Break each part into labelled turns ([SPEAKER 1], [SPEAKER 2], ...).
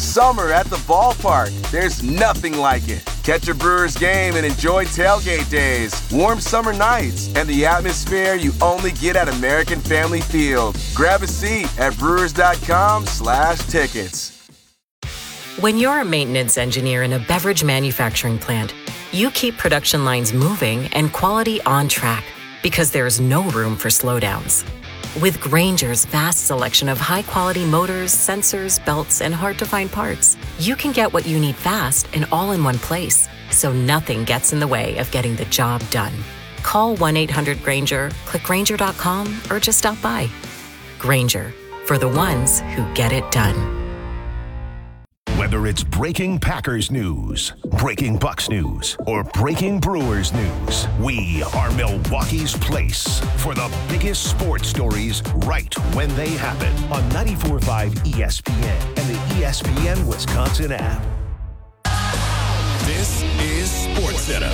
[SPEAKER 1] summer at the ballpark. There's nothing like it. Catch a Brewers game and enjoy tailgate days, warm summer nights, and the atmosphere you only get at American Family Field. Grab a seat at brewers.com/tickets.
[SPEAKER 2] When you're a maintenance engineer in a beverage manufacturing plant, you keep production lines moving and quality on track because there's no room for slowdowns. With Grainger's vast selection of high-quality motors, sensors, belts, and hard-to-find parts, you can get what you need fast and all in one place, so nothing gets in the way of getting the job done. Call 1-800-GRAINGER, click Grainger.com, or just stop by. Grainger, for the ones who get it done.
[SPEAKER 3] Whether it's breaking Packers news, breaking Bucks news, or breaking Brewers news, we are Milwaukee's place for the biggest sports stories right when they happen on 94.5 ESPN and the ESPN Wisconsin app.
[SPEAKER 4] This is SportsCenter.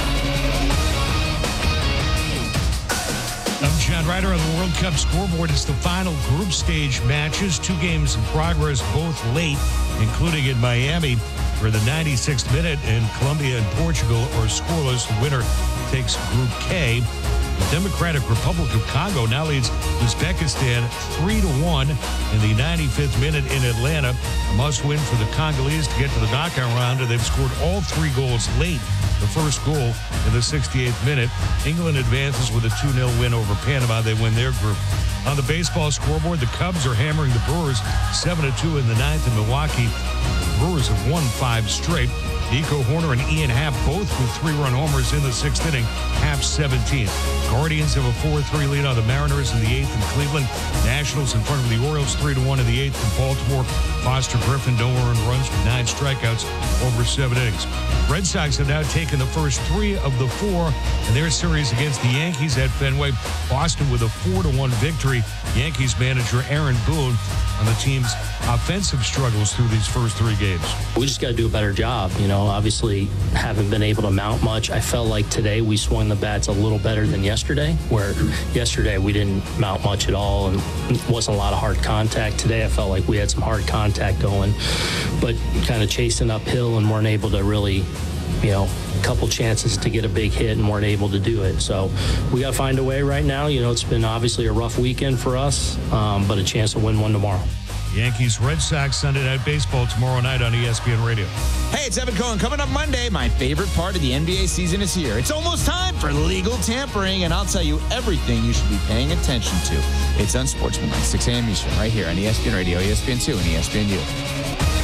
[SPEAKER 5] I'm John Ryder on the World Cup scoreboard. It's the final group stage matches. 2 games in progress, both late, including in Miami for the 96th minute. And Colombia and Portugal are scoreless. The winner takes Group K. The Democratic Republic of Congo now leads Uzbekistan 3-1 in the 95th minute in Atlanta. A must-win for the Congolese to get to the knockout round, and they've scored all 3 goals late. The first goal in the 68th minute. England advances with a 2-0 win over Panama. They win their group. On the baseball scoreboard, the Cubs are hammering the Brewers 7-2 in the 9th in Milwaukee. The Brewers have won 5 straight. Nico Horner and Ian Happ both with 3-run homers in the 6th inning. Happ 17th. Guardians have a 4-3 lead on the Mariners in the 8th in Cleveland. Nationals in front of the Orioles 3-1 in the 8th in Baltimore. Foster Griffin no earned runs with 9 strikeouts over 7 innings. Red Sox have now taken the first 3 of the 4 in their series against the Yankees at Fenway. Boston with a 4-1 victory. Yankees manager Aaron Boone on the team's offensive struggles through these first 3 games.
[SPEAKER 6] We just got to do a better job. Obviously haven't been able to mount much. I felt like today we swung the bats a little better than yesterday, where yesterday we didn't mount much at all and wasn't a lot of hard contact. Today I felt like we had some hard contact going, but kind of chasing uphill and weren't able to really, a couple chances to get a big hit and weren't able to do it. So we got to find a way right now. It's been obviously a rough weekend for us, but a chance to win one tomorrow.
[SPEAKER 5] Yankees, Red Sox, Sunday Night Baseball tomorrow night on ESPN Radio.
[SPEAKER 7] Hey, it's Evan Cohen. Coming up Monday, my favorite part of the NBA season is here. It's almost time for legal tampering, and I'll tell you everything you should be paying attention to. It's Unsportsmanlike, 6 a.m. Eastern, right here on ESPN Radio, ESPN2, and ESPNU.